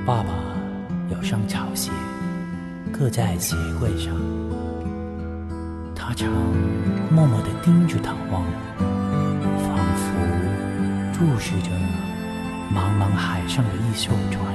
爸爸有双草鞋，搁在鞋柜上，他常默默地盯着它望，仿佛注视着茫茫海上的一艘船。